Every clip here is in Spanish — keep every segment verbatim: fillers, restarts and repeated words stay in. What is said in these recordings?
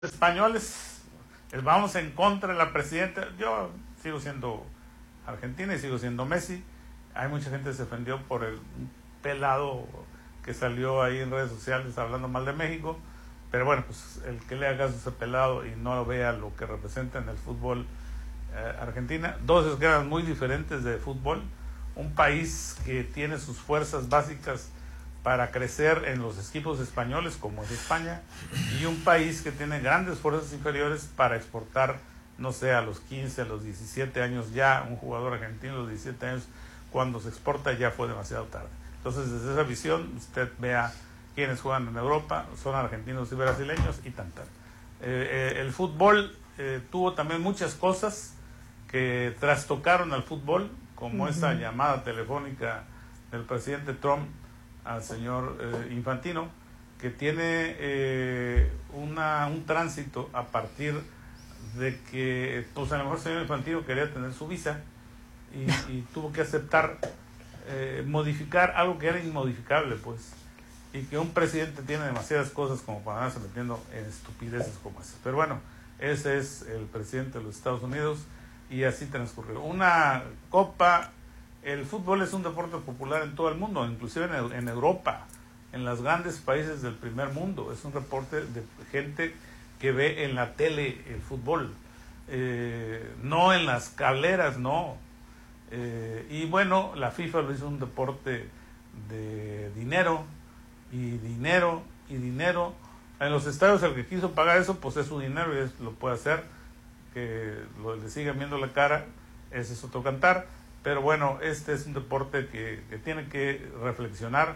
españoles vamos en contra de la presidenta. Yo sigo siendo Argentina y sigo siendo Messi. Hay mucha gente que se ofendió por el pelado que salió ahí en redes sociales hablando mal de México, pero bueno, pues el que le haga caso a ese pelado y no vea lo que representa en el fútbol eh, Argentina, dos escalas muy diferentes de fútbol, un país que tiene sus fuerzas básicas para crecer en los equipos españoles como es España, y un país que tiene grandes fuerzas inferiores para exportar, no sé, a los quince, a los diecisiete años ya, un jugador argentino a los diecisiete años, cuando se exporta ya fue demasiado tarde. Entonces, desde esa visión, usted vea quienes juegan en Europa, son argentinos y brasileños y tan tan. Eh, eh, el fútbol eh, tuvo también muchas cosas que trastocaron al fútbol, como uh-huh. esa llamada telefónica del presidente Trump al señor eh, Infantino, que tiene eh, una, un tránsito a partir de que, pues a lo mejor el señor Infantino quería tener su visa y, y tuvo que aceptar eh, modificar algo que era inmodificable, pues, y que un presidente tiene demasiadas cosas como para andarse metiendo en estupideces como esas. Pero bueno, ese es el presidente de los Estados Unidos y así transcurrió. Una copa. El fútbol es un deporte popular en todo el mundo, inclusive en, en Europa, en los grandes países del primer mundo. Es un deporte de gente que ve en la tele el fútbol, eh, no en las cableras, no. Eh, y bueno, la FIFA lo hizo un deporte de dinero, y dinero, y dinero. En los estadios el que quiso pagar eso, pues es su dinero y es, lo puede hacer. Que lo, le sigan viendo la cara, ese es otro cantar. Pero bueno, este es un deporte que, que tiene que reflexionar,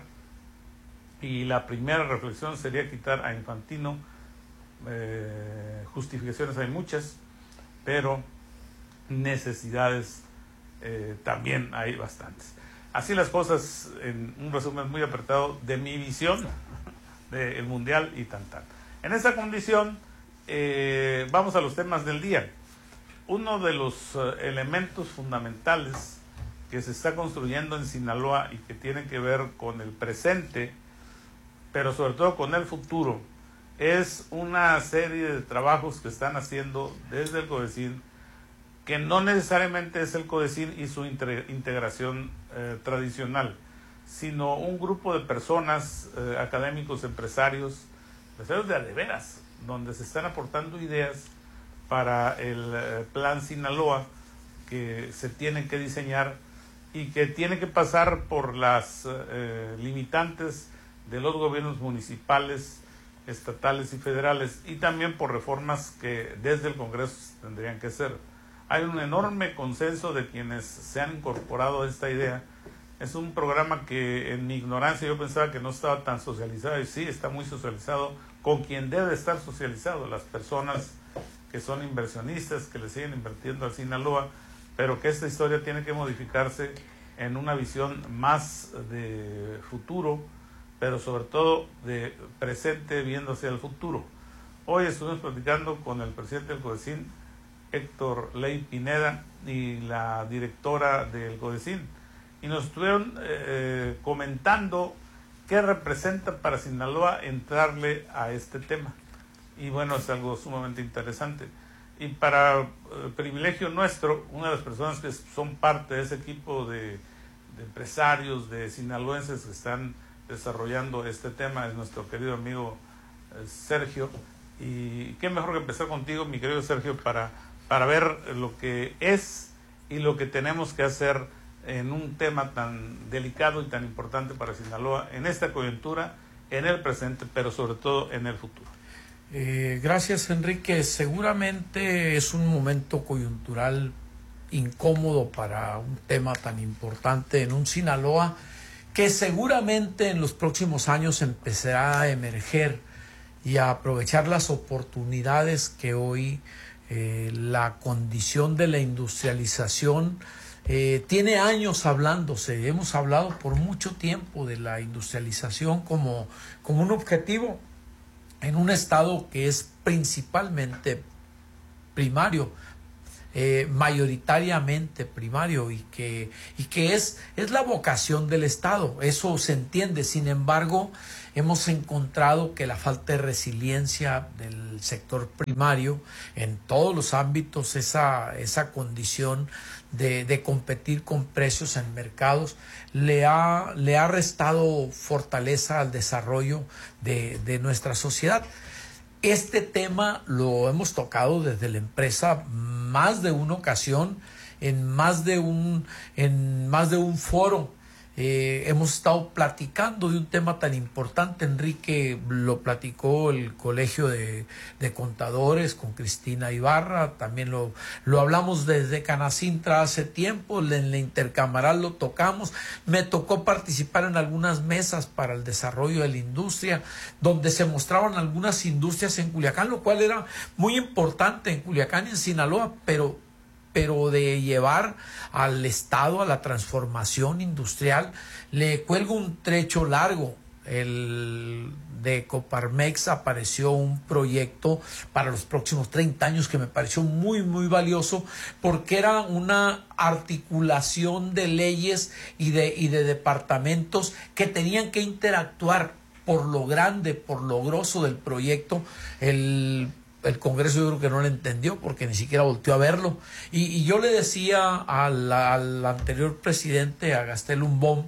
y la primera reflexión sería quitar a Infantino. Eh, justificaciones hay muchas, pero necesidades eh, también hay bastantes. Así las cosas, en un resumen muy apretado de mi visión del Mundial y tan tan. En esa condición, eh, vamos a los temas del día. Uno de los uh, elementos fundamentales que se está construyendo en Sinaloa y que tiene que ver con el presente, pero sobre todo con el futuro, es una serie de trabajos que están haciendo desde el CODECIN, que no necesariamente es el CODECIN y su integración eh, tradicional, sino un grupo de personas, eh, académicos, empresarios, empresarios de a de veras, donde se están aportando ideas para el eh, plan Sinaloa que se tiene que diseñar y que tiene que pasar por las eh, limitantes de los gobiernos municipales, estatales y federales, y también por reformas que desde el Congreso tendrían que ser. Hay un enorme consenso de quienes se han incorporado a esta idea. Es un programa que en mi ignorancia yo pensaba que no estaba tan socializado, y sí, está muy socializado con quien debe estar socializado, las personas que son inversionistas, que le siguen invirtiendo al Sinaloa, pero que esta historia tiene que modificarse en una visión más de futuro, pero sobre todo de presente, viendo hacia el futuro. Hoy estuvimos platicando con el presidente del CODECIN, Héctor Ley Pineda, y la directora del CODECIN, y nos estuvieron eh, comentando qué representa para Sinaloa entrarle a este tema. Y bueno, es algo sumamente interesante. Y para eh, privilegio nuestro, una de las personas que son parte de ese equipo de, de empresarios, de sinaloenses que están desarrollando este tema, es nuestro querido amigo eh, Sergio. Y qué mejor que empezar contigo, mi querido Sergio, para, para ver lo que es y lo que tenemos que hacer en un tema tan delicado y tan importante para Sinaloa, en esta coyuntura, en el presente, pero sobre todo en el futuro. Eh, gracias, Enrique. Seguramente es un momento coyuntural incómodo para un tema tan importante en un Sinaloa que seguramente en los próximos años empezará a emerger y a aprovechar las oportunidades que hoy eh, la condición de la industrialización eh, tiene años hablándose. Hemos hablado por mucho tiempo de la industrialización como, como un objetivo en un estado que es principalmente primario eh, mayoritariamente primario y que, y que es, es la vocación del Estado. Eso se entiende. Sin embargo, hemos encontrado que la falta de resiliencia del sector primario en todos los ámbitos, esa, esa condición de, de competir con precios en mercados, le ha, le ha restado fortaleza al desarrollo de, de nuestra sociedad. Este tema lo hemos tocado desde la empresa más de una ocasión, en más de un, en más de un foro. Eh, hemos estado platicando de un tema tan importante. Enrique lo platicó el Colegio de, de Contadores con Cristina Ibarra, también lo, lo hablamos desde Canacintra hace tiempo, en la intercamaral lo tocamos, me tocó participar en algunas mesas para el desarrollo de la industria, donde se mostraban algunas industrias en Culiacán, lo cual era muy importante en Culiacán y en Sinaloa, pero pero de llevar al Estado a la transformación industrial, le cuelgo un trecho largo. El de Coparmex apareció un proyecto para los próximos treinta años que me pareció muy, muy valioso, porque era una articulación de leyes y de, y de departamentos que tenían que interactuar por lo grande, por lo grosso del proyecto. El El Congreso yo creo que no lo entendió porque ni siquiera volteó a verlo. Y, y yo le decía al, al anterior presidente, a Gastelum Bom,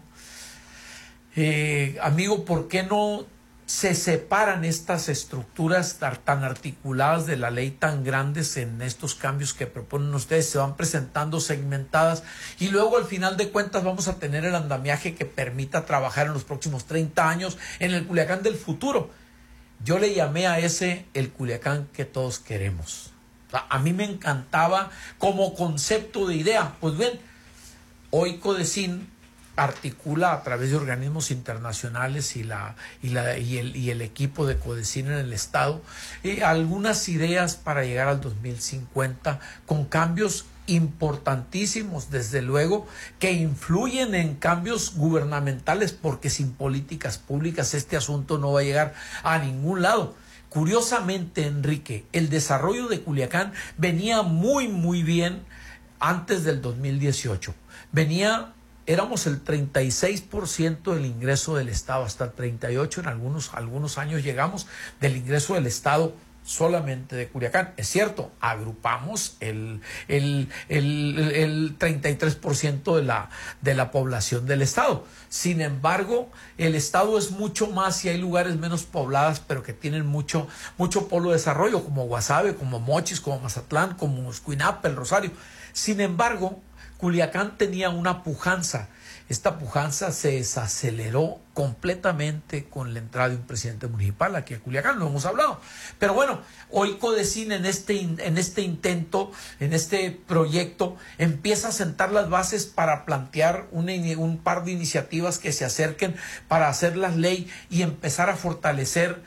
eh, amigo, ¿por qué no se separan estas estructuras tan articuladas de la ley, tan grandes en estos cambios que proponen ustedes? Se van presentando segmentadas y luego al final de cuentas vamos a tener el andamiaje que permita trabajar en los próximos treinta años en el Culiacán del futuro. Yo le llamé a ese el Culiacán que todos queremos. A mí me encantaba como concepto de idea. Pues bien, hoy Codecin articula a través de organismos internacionales y, la, y, la, y, el, y el equipo de Codecin en el Estado eh, algunas ideas para llegar al dos mil cincuenta con cambios importantísimos, desde luego, que influyen en cambios gubernamentales, porque sin políticas públicas este asunto no va a llegar a ningún lado. Curiosamente, Enrique, el desarrollo de Culiacán venía muy, muy bien antes del dos mil dieciocho. Venía, éramos el treinta y seis por ciento del ingreso del Estado, hasta el treinta y ocho por ciento, en algunos, algunos años llegamos del ingreso del Estado solamente de Culiacán. Es cierto, agrupamos el, el, el, el treinta y tres por ciento de la, de la población del Estado. Sin embargo, el Estado es mucho más y hay lugares menos poblados, pero que tienen mucho, mucho polo de desarrollo, como Guasave, como Mochis, como Mazatlán, como Escuinapa, el Rosario. Sin embargo, Culiacán tenía una pujanza. Esta pujanza se desaceleró completamente con la entrada de un presidente municipal aquí a Culiacán, lo hemos hablado. Pero bueno, hoy Codecin en este, en este intento, en este proyecto, empieza a sentar las bases para plantear un, un par de iniciativas que se acerquen para hacerlas ley y empezar a fortalecer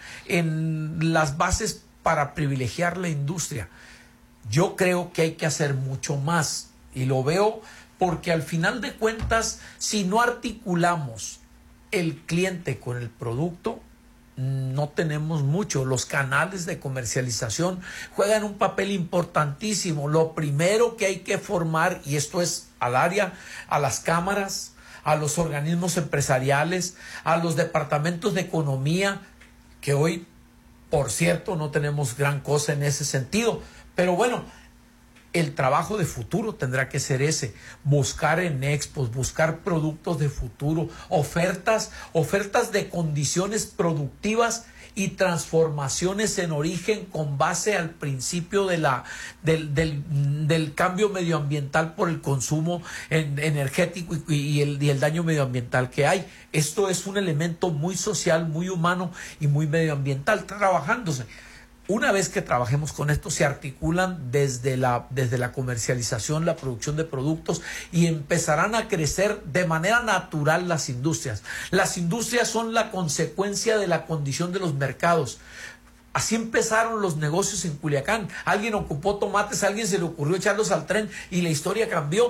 en las bases para privilegiar la industria. Yo creo que hay que hacer mucho más y lo veo porque al final de cuentas, si no articulamos el cliente con el producto, no tenemos mucho. Los canales de comercialización juegan un papel importantísimo. Lo primero que hay que formar, y esto es al área, a las cámaras, a los organismos empresariales, a los departamentos de economía, que hoy, por cierto, no tenemos gran cosa en ese sentido. Pero bueno, el trabajo de futuro tendrá que ser ese, buscar en expos, buscar productos de futuro, ofertas, ofertas de condiciones productivas y transformaciones en origen con base al principio de la, del, del, del cambio medioambiental por el consumo en, energético y, y, el, y el daño medioambiental que hay. Esto es un elemento muy social, muy humano y muy medioambiental, trabajándose. Una vez que trabajemos con esto, se articulan desde la, desde la comercialización, la producción de productos y empezarán a crecer de manera natural las industrias. Las industrias son la consecuencia de la condición de los mercados. Así empezaron los negocios en Culiacán. Alguien ocupó tomates, a alguien se le ocurrió echarlos al tren y la historia cambió.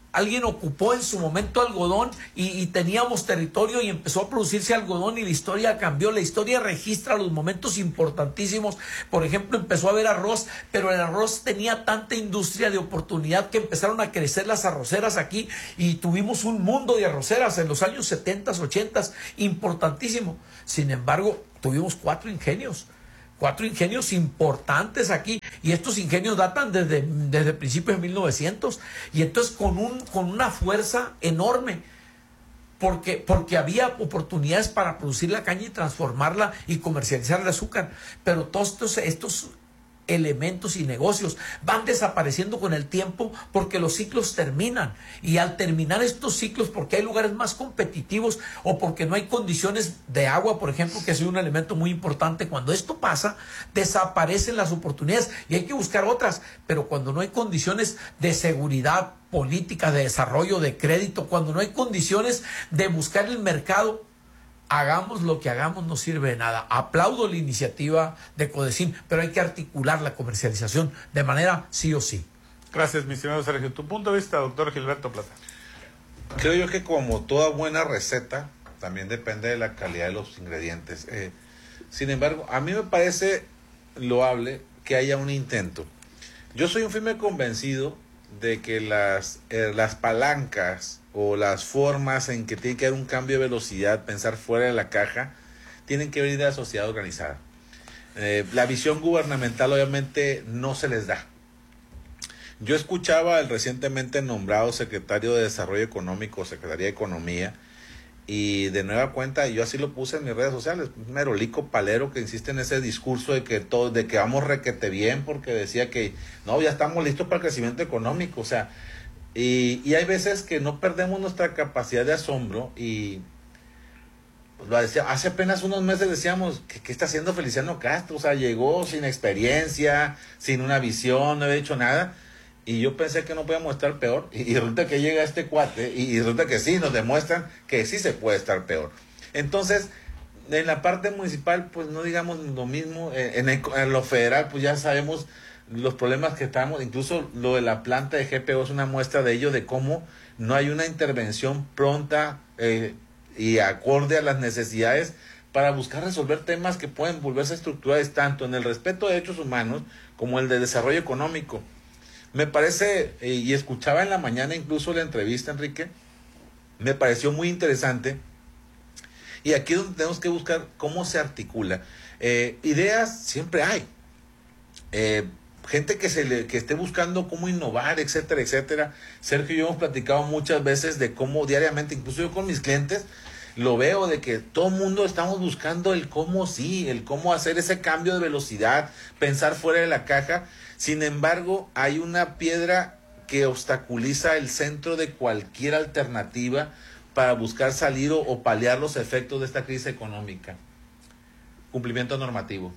alguien ocupó en su momento algodón y, y teníamos territorio y empezó a producirse algodón y la historia cambió. La historia registra los momentos importantísimos. Por ejemplo, empezó a haber arroz, pero el arroz tenía tanta industria de oportunidad que empezaron a crecer las arroceras aquí y tuvimos un mundo de arroceras en los años setenta, ochenta, importantísimo. Sin embargo, tuvimos cuatro ingenios. Cuatro ingenios importantes aquí, y estos ingenios datan desde, desde principios de mil novecientos, y entonces con, un, con una fuerza enorme, porque, porque había oportunidades para producir la caña y transformarla y comercializar el azúcar, pero todos estos, estos elementos y negocios van desapareciendo con el tiempo porque los ciclos terminan, y al terminar estos ciclos, porque hay lugares más competitivos o porque no hay condiciones de agua, por ejemplo, que es un elemento muy importante, cuando esto pasa desaparecen las oportunidades y hay que buscar otras. Pero cuando no hay condiciones de seguridad política, de desarrollo, de crédito, cuando no hay condiciones de buscar el mercado, hagamos lo que hagamos, no sirve de nada. Aplaudo la iniciativa de Codecín, pero hay que articular la comercialización de manera sí o sí. Gracias, mi estimado Sergio. Tu punto de vista, doctor Gilberto Plata. Creo yo que como toda buena receta, también depende de la calidad de los ingredientes. Eh, sin embargo, a mí me parece loable que haya un intento. Yo soy un firme convencido de que las, eh, las palancas o las formas en que tiene que haber un cambio de velocidad, pensar fuera de la caja, tienen que venir de la sociedad organizada. Eh, la visión gubernamental obviamente no se les da. Yo escuchaba al recientemente nombrado secretario de Desarrollo Económico, Secretaría de Economía, y de nueva cuenta, yo así lo puse en mis redes sociales, un merolico palero que insiste en ese discurso de que todo, de que vamos requete bien, porque decía que no, ya estamos listos para el crecimiento económico, o sea, y, y hay veces que no perdemos nuestra capacidad de asombro, y pues lo decía, hace apenas unos meses decíamos, ¿qué, qué está haciendo Feliciano Castro? O sea, llegó sin experiencia, sin una visión, no había hecho nada. Y yo pensé que no podíamos estar peor, y, y resulta que llega este cuate, y, y resulta que sí, nos demuestran que sí se puede estar peor. Entonces, en la parte municipal, pues no digamos lo mismo, en, en, en lo federal, pues ya sabemos los problemas que estamos, incluso lo de la planta de G P O es una muestra de ello, de cómo no hay una intervención pronta eh, y acorde a las necesidades para buscar resolver temas que pueden volverse estructurales tanto en el respeto a derechos humanos como el de desarrollo económico. Me parece, eh, y escuchaba en la mañana incluso la entrevista, Enrique, me pareció muy interesante, y aquí es donde tenemos que buscar cómo se articula. Eh, ideas siempre hay, eh, gente que, se le, que esté buscando cómo innovar, etcétera, etcétera. Sergio y yo hemos platicado muchas veces de cómo diariamente, incluso yo con mis clientes, lo veo de que todo el mundo estamos buscando el cómo sí, el cómo hacer ese cambio de velocidad, pensar fuera de la caja. Sin embargo, hay una piedra que obstaculiza el centro de cualquier alternativa para buscar salir o, o paliar los efectos de esta crisis económica. Cumplimiento normativo.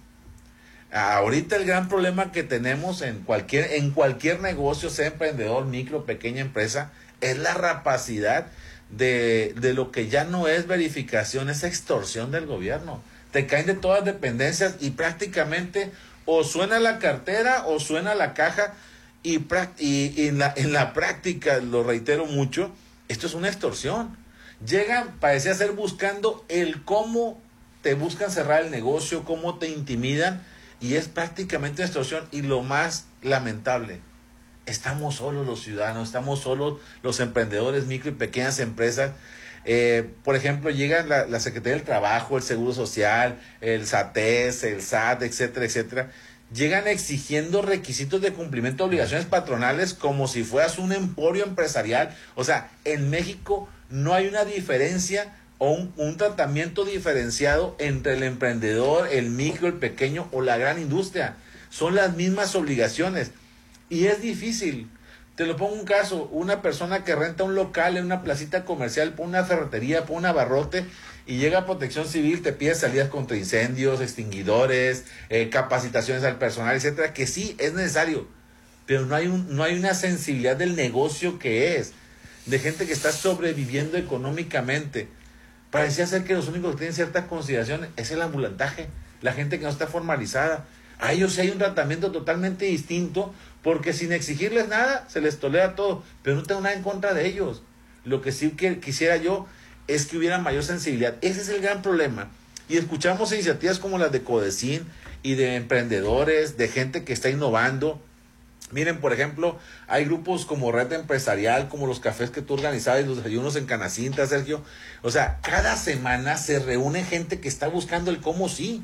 Ahorita el gran problema que tenemos en cualquier, en cualquier negocio, sea emprendedor, micro, pequeña empresa, es la rapacidad de, de lo que ya no es verificación, es extorsión del gobierno. Te caen de todas dependencias y prácticamente o suena la cartera o suena la caja, y, y, y en, la, en la práctica, lo reitero mucho, esto es una extorsión. Llegan, parecía ser buscando el cómo te buscan cerrar el negocio, cómo te intimidan, y es prácticamente una extorsión. Y lo más lamentable, estamos solos los ciudadanos, estamos solos los emprendedores, micro y pequeñas empresas. Eh, por ejemplo, llegan la, la Secretaría del Trabajo, el Seguro Social, el SATES, el S A T, etcétera, etcétera. Llegan exigiendo requisitos de cumplimiento de obligaciones patronales como si fueras un emporio empresarial. O sea, en México no hay una diferencia o un, un tratamiento diferenciado entre el emprendedor, el micro, el pequeño o la gran industria. Son las mismas obligaciones y es difícil. Te lo pongo un caso, una persona que renta un local en una placita comercial, pone una ferretería, pone un abarrote, y llega a Protección Civil, te pide salidas contra incendios, extinguidores, eh, capacitaciones al personal, etcétera, que sí es necesario, pero no hay un, no hay una sensibilidad del negocio que es, de gente que está sobreviviendo económicamente. Parecía ser que los únicos que tienen cierta consideración es el ambulantaje, la gente que no está formalizada. A ellos sí hay un tratamiento totalmente distinto, porque sin exigirles nada, se les tolera todo, pero no tengo nada en contra de ellos. Lo que sí que quisiera yo es que hubiera mayor sensibilidad. Ese es el gran problema. Y escuchamos iniciativas como las de Codecín y de emprendedores, de gente que está innovando. Miren, por ejemplo, hay grupos como Red Empresarial, como los cafés que tú organizabas, los desayunos en Canacintra, Sergio. O sea, cada semana se reúne gente que está buscando el cómo sí.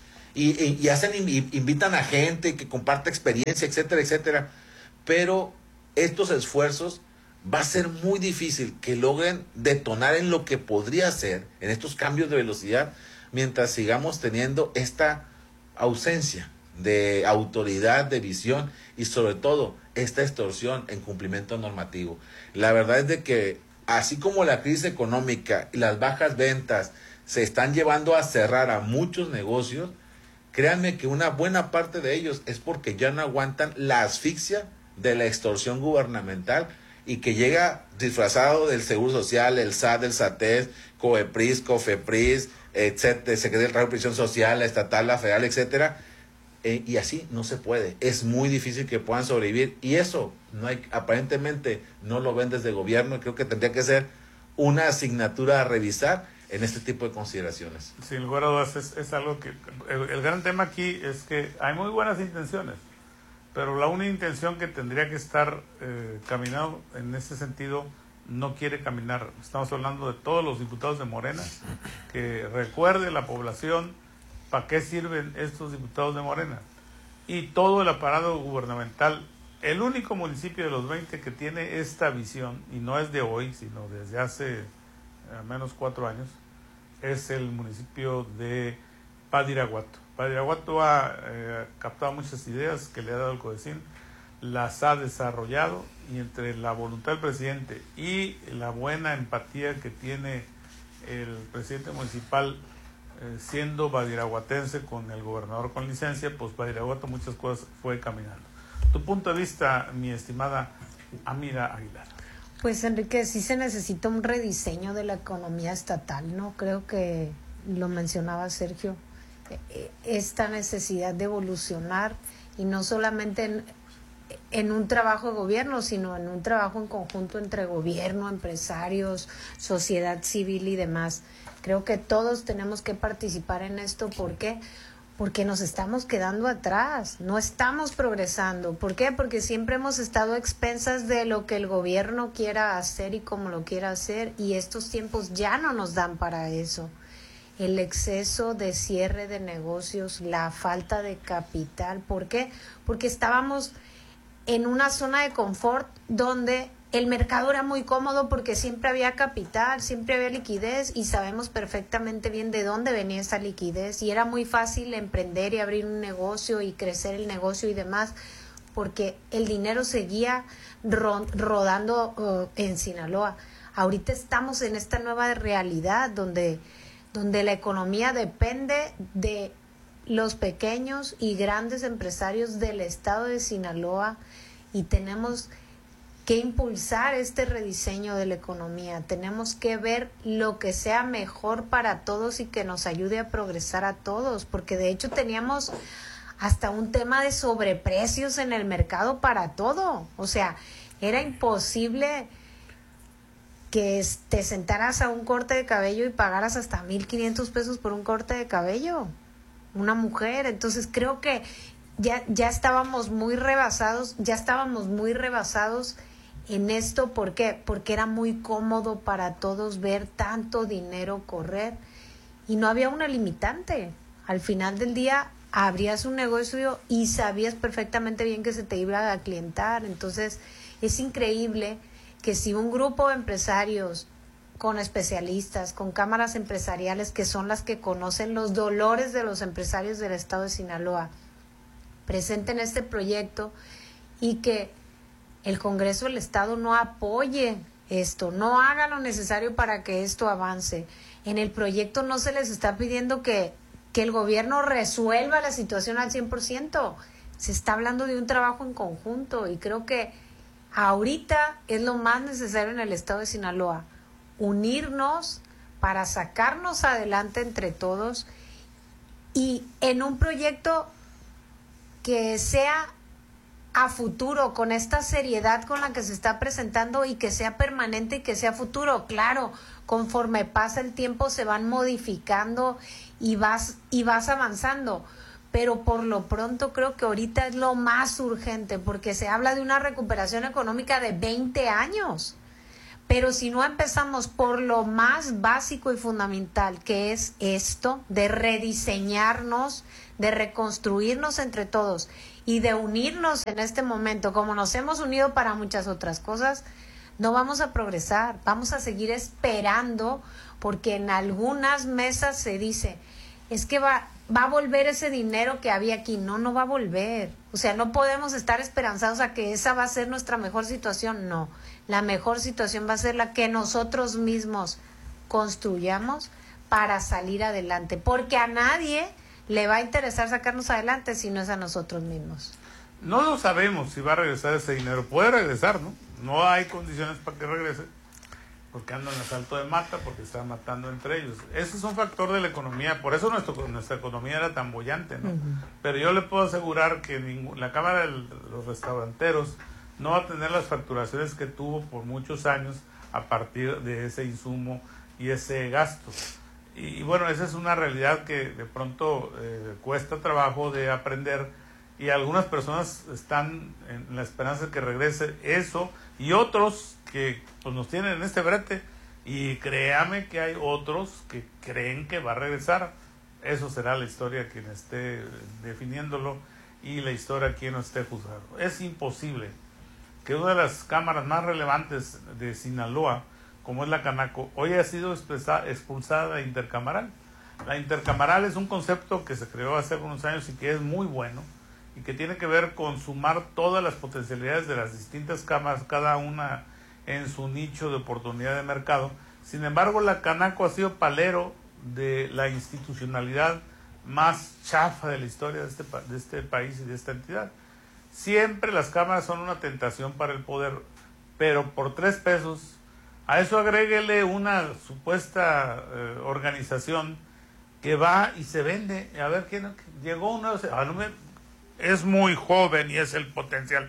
Y, y, y hacen, y, invitan a gente que comparte experiencia, etcétera, etcétera. Pero estos esfuerzos va a ser muy difícil que logren detonar en lo que podría ser, en estos cambios de velocidad, mientras sigamos teniendo esta ausencia de autoridad, de visión y sobre todo esta extorsión en cumplimiento normativo. La verdad es de que así como la crisis económica y las bajas ventas se están llevando a cerrar a muchos negocios, créanme que una buena parte de ellos es porque ya no aguantan la asfixia de la extorsión gubernamental y que llega disfrazado del Seguro Social, el S A T, el SATES, COEPRIS, COFEPRIS, etcétera, Secretaría del Trabajo y Previsión Social, la estatal, la federal, etcétera. Eh, y así no se puede. Es muy difícil que puedan sobrevivir. Y eso no hay, aparentemente no lo ven desde el gobierno. Y creo que tendría que ser una asignatura a revisar en este tipo de consideraciones. Sin lugar a dudas, es, es algo que... El, el gran tema aquí es que hay muy buenas intenciones, pero la única intención que tendría que estar eh, caminando en ese sentido no quiere caminar. Estamos hablando de todos los diputados de Morena, que recuerde la población para qué sirven estos diputados de Morena. Y todo el aparato gubernamental, el único municipio de los veinte que tiene esta visión, y no es de hoy, sino desde hace al menos cuatro años, es el municipio de Badiraguato. Badiraguato ha eh, captado muchas ideas que le ha dado el Codecín, las ha desarrollado, y entre la voluntad del presidente y la buena empatía que tiene el presidente municipal, eh, siendo badiraguatense con el gobernador con licencia, pues Badiraguato muchas cosas fue caminando. Tu punto de vista, mi estimada Amira Aguilar. Pues Enrique, sí se necesita un rediseño de la economía estatal, ¿no? Creo que lo mencionaba Sergio, esta necesidad de evolucionar, y no solamente en, en un trabajo de gobierno, sino en un trabajo en conjunto entre gobierno, empresarios, sociedad civil y demás. Creo que todos tenemos que participar en esto. ¿Por qué? Porque nos estamos quedando atrás, no estamos progresando. ¿Por qué? Porque siempre hemos estado a expensas de lo que el gobierno quiera hacer y cómo lo quiera hacer, y estos tiempos ya no nos dan para eso. El exceso de cierre de negocios, la falta de capital. ¿Por qué? Porque estábamos en una zona de confort donde el mercado era muy cómodo porque siempre había capital, siempre había liquidez, y sabemos perfectamente bien de dónde venía esa liquidez, y era muy fácil emprender y abrir un negocio y crecer el negocio y demás, porque el dinero seguía ro- rodando uh, en Sinaloa. Ahorita estamos en esta nueva realidad donde, donde la economía depende de los pequeños y grandes empresarios del estado de Sinaloa, y tenemos que impulsar este rediseño de la economía. Tenemos que ver lo que sea mejor para todos y que nos ayude a progresar a todos, porque de hecho teníamos hasta un tema de sobreprecios en el mercado para todo. O sea, era imposible que te sentaras a un corte de cabello y pagaras hasta mil quinientos pesos por un corte de cabello, una mujer. Entonces creo que ya, ya estábamos muy rebasados, ya estábamos muy rebasados en esto. ¿Por qué? Porque era muy cómodo para todos ver tanto dinero correr y no había una limitante. Al final del día abrías un negocio y sabías perfectamente bien que se te iba a clientar. Entonces es increíble que si un grupo de empresarios con especialistas, con cámaras empresariales, que son las que conocen los dolores de los empresarios del estado de Sinaloa, presenten este proyecto, y que el Congreso del Estado no apoye esto, no haga lo necesario para que esto avance. En el proyecto no se les está pidiendo que, que el gobierno resuelva la situación al cien por ciento. Se está hablando de un trabajo en conjunto, y creo que ahorita es lo más necesario en el estado de Sinaloa, unirnos para sacarnos adelante entre todos, y en un proyecto que sea a futuro, con esta seriedad con la que se está presentando y que sea permanente y que sea futuro. Claro, conforme pasa el tiempo se van modificando y vas, y vas avanzando, pero por lo pronto creo que ahorita es lo más urgente, porque se habla de una recuperación económica de veinte años. Pero si no empezamos por lo más básico y fundamental, que es esto, de rediseñarnos, de reconstruirnos entre todos y de unirnos en este momento, como nos hemos unido para muchas otras cosas, no vamos a progresar, vamos a seguir esperando, porque en algunas mesas se dice, es que va, va a volver ese dinero que había aquí. No, no va a volver. O sea, no podemos estar esperanzados a que esa va a ser nuestra mejor situación. No, la mejor situación va a ser la que nosotros mismos construyamos para salir adelante, porque a nadie le va a interesar sacarnos adelante si no es a nosotros mismos. No lo sabemos si va a regresar ese dinero. Puede regresar, ¿no? No hay condiciones para que regrese, porque anda en asalto de mata, porque están matando entre ellos. Ese es un factor de la economía, por eso nuestro, nuestra economía era tan bollante, ¿no? Uh-huh. Pero yo le puedo asegurar que ningún, la Cámara de los Restauranteros no va a tener las facturaciones que tuvo por muchos años a partir de ese insumo y ese gasto. Y, y bueno, esa es una realidad que de pronto eh, cuesta trabajo de aprender, y algunas personas están en la esperanza de que regrese eso, y otros que pues nos tienen en este brete, y créame que hay otros que creen que va a regresar. Eso será la historia quien esté definiéndolo y la historia quien lo esté juzgando. Es imposible que una de las cámaras más relevantes de Sinaloa, como es la Canaco, hoy ha sido expulsada de intercamaral. La intercamaral es un concepto que se creó hace algunos años y que es muy bueno, y que tiene que ver con sumar todas las potencialidades de las distintas cámaras, cada una en su nicho de oportunidad de mercado. Sin embargo, la Canaco ha sido palero de la institucionalidad más chafa de la historia de este, de este país y de esta entidad. Siempre las cámaras son una tentación para el poder, pero por tres pesos, a eso agréguele una supuesta eh, organización que va y se vende. A ver, ¿quién llegó uno? Ah, no me, es muy joven y es el potencial.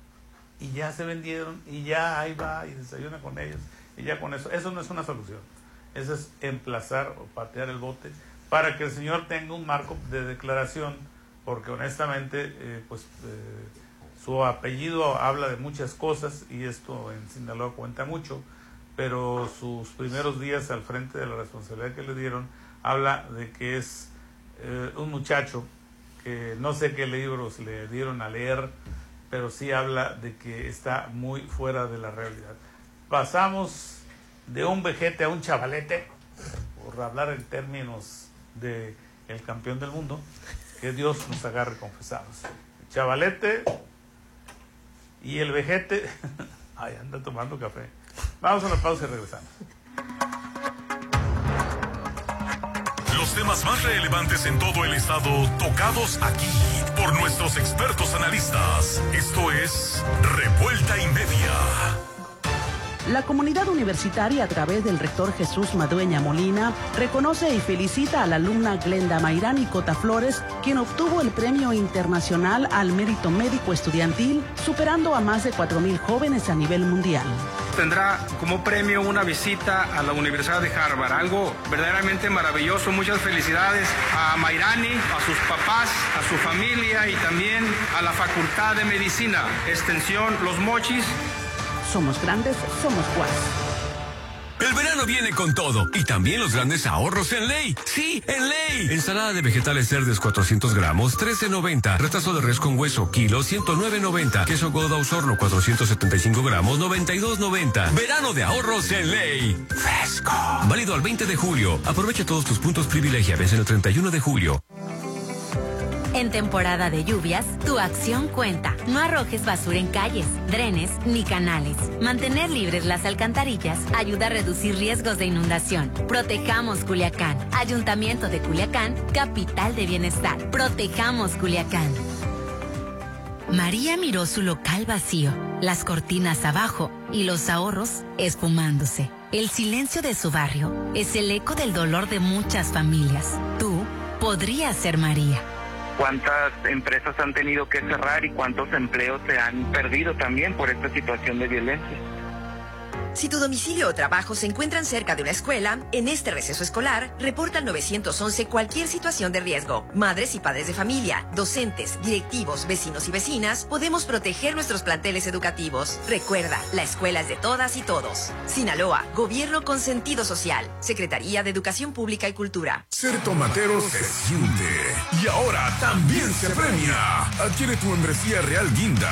Y ya se vendieron, y ya ahí va y desayuna con ellos, y ya con eso. Eso no es una solución. Eso es emplazar o patear el bote para que el señor tenga un marco de declaración, porque honestamente eh, pues eh, su apellido habla de muchas cosas, y esto en Sinaloa cuenta mucho, pero sus primeros días al frente de la responsabilidad que le dieron habla de que es eh, un muchacho que no sé qué libros le dieron a leer, pero sí habla de que está muy fuera de la realidad. Pasamos de un vejete a un chavalete, por hablar en términos de el campeón del mundo, que Dios nos agarre confesados. El chavalete y el vejete, ay, anda tomando café. Vamos a una pausa y regresamos. Los temas más relevantes en todo el estado, tocados aquí por nuestros expertos analistas. Esto es Revuelta y Media. La comunidad universitaria, a través del rector Jesús Madueña Molina, reconoce y felicita a la alumna Glenda Mayrani Cota Flores, quien obtuvo el Premio Internacional al Mérito Médico Estudiantil, superando a más de cuatro mil jóvenes a nivel mundial. Tendrá como premio una visita a la Universidad de Harvard, algo verdaderamente maravilloso. Muchas felicidades a Mayrani, a sus papás, a su familia y también a la Facultad de Medicina, Extensión Los Mochis. Somos grandes, somos Guas. El verano viene con todo, y también los grandes ahorros en Ley. ¡Sí, en Ley! Ensalada de vegetales verdes cuatrocientos gramos, trece noventa. Retazo de res con hueso, kilo, ciento nueve noventa. Queso Gouda Osorno, cuatrocientos setenta y cinco gramos, noventa y dos noventa. Verano de ahorros en Ley. Fresco. Válido al veinte de julio. Aprovecha todos tus puntos privilegia. Vence el treinta y uno de julio. En temporada de lluvias, tu acción cuenta. No arrojes basura en calles, drenes ni canales. Mantener libres las alcantarillas ayuda a reducir riesgos de inundación. Protejamos Culiacán. Ayuntamiento de Culiacán, capital de bienestar. Protejamos Culiacán. María miró su local vacío, las cortinas abajo y los ahorros esfumándose. El silencio de su barrio es el eco del dolor de muchas familias. Tú podrías ser María. cuántas empresas han tenido que cerrar y cuántos empleos se han perdido también por esta situación de violencia. Si tu domicilio o trabajo se encuentran cerca de una escuela, en este receso escolar, reporta al nueve once cualquier situación de riesgo. Madres y padres de familia, docentes, directivos, vecinos y vecinas, podemos proteger nuestros planteles educativos. Recuerda, la escuela es de todas y todos. Sinaloa, Gobierno con sentido social. Secretaría de Educación Pública y Cultura. Ser tomatero se siente y ahora también se premia. Adquiere tu membresía Real Guinda